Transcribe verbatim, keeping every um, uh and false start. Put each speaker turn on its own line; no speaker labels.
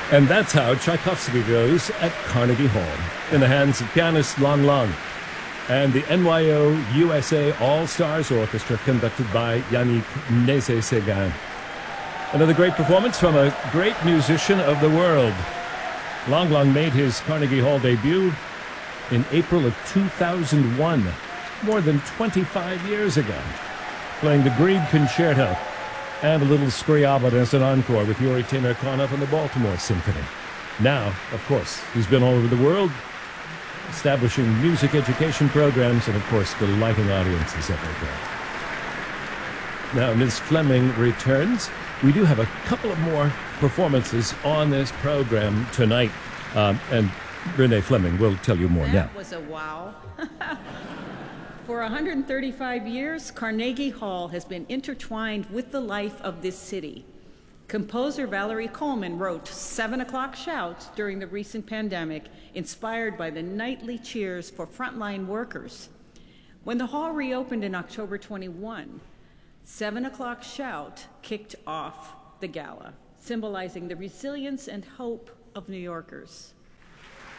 And that's how Tchaikovsky goes at Carnegie Hall, in the hands of pianist Lang Lang and the N Y O U S A All-Stars Orchestra, conducted by Yannick Nézet-Séguin. Another great performance from a great musician of the world. Lang Lang made his Carnegie Hall debut in April of two thousand one, more than twenty-five years ago, playing the Grieg Concerto and a little Scriabin as an encore with Yuri Temirkanov and the Baltimore Symphony. Now, of course, he's been all over the world, establishing music education programs and, of course, delighting audiences everywhere. Now, Miz Fleming returns. We do have a couple of more performances on this program tonight, um, and Renee Fleming will tell you more
that
now.
That was a wow. For one hundred thirty-five years, Carnegie Hall has been intertwined with the life of this city. Composer Valerie Coleman wrote Seven O'Clock Shouts during the recent pandemic, inspired by the nightly cheers for frontline workers. When the hall reopened in October twenty-one, Seven O'Clock Shout kicked off the gala, symbolizing the resilience and hope of New Yorkers.